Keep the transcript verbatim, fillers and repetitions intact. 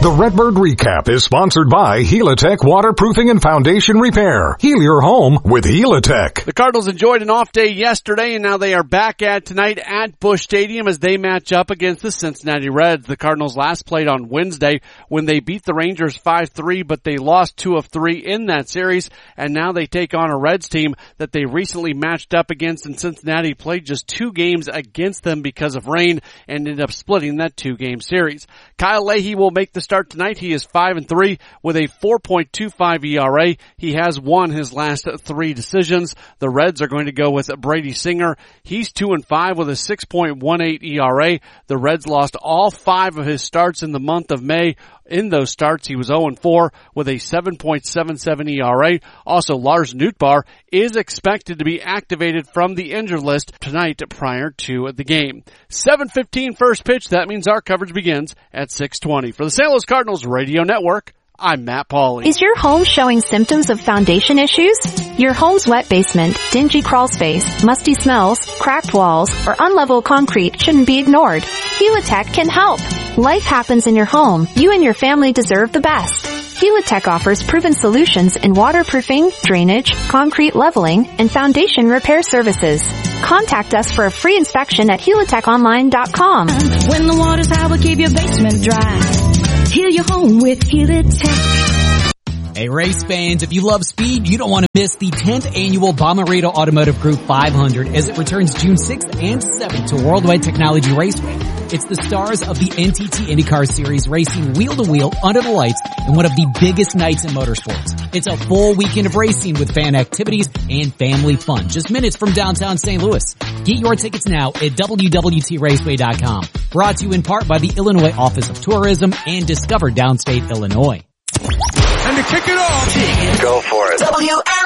The Redbird Recap is sponsored by Helitech Waterproofing and Foundation Repair. Heal your home with Helitech. The Cardinals enjoyed an off day yesterday, and now they are back at tonight at Busch Stadium as they match up against the Cincinnati Reds. The Cardinals last played on Wednesday when they beat the Rangers five three, but they lost two of three in that series, and now they take on a Reds team that they recently matched up against, and Cincinnati played just two games against them because of rain and ended up splitting that two-game series. Kyle Leahy will make the start tonight. He is five and three with a four point two five E R A. He has won his last three decisions. The Reds are going to go with Brady Singer. He's two and five with a six point one eight E R A. The Reds lost all five of his starts in the month of May. In those starts, he was oh and four with a seven point seven seven E R A. Also, Lars Nootbaar is expected to be activated from the injured list tonight prior to the game. seven fifteen first pitch. That means our coverage begins at six twenty. For the Saint Louis Cardinals Radio Network, I'm Matt Pauley. Is your home showing symptoms of foundation issues? Your home's wet basement, dingy crawl space, musty smells, cracked walls, or unlevel concrete shouldn't be ignored. Helitech can help. Life happens in your home. You and your family deserve the best. Helitech offers proven solutions in waterproofing, drainage, concrete leveling, and foundation repair services. Contact us for a free inspection at helitech online dot com. When the water's high, we'll keep your basement dry. Heal your home with Helitech. Hey race fans, if you love speed, you don't want to miss the tenth annual Bomarito Automotive Group five hundred as it returns June sixth and seventh to Worldwide Technology Raceway. It's the stars of the N T T IndyCar Series racing wheel to wheel under the lights in one of the biggest nights in motorsports. It's a full weekend of racing with fan activities and family fun, just minutes from downtown Saint Louis. Get your tickets now at W W T raceway dot com. Brought to you in part by the Illinois Office of Tourism and Discover Downstate Illinois. And to kick it off, go for it. W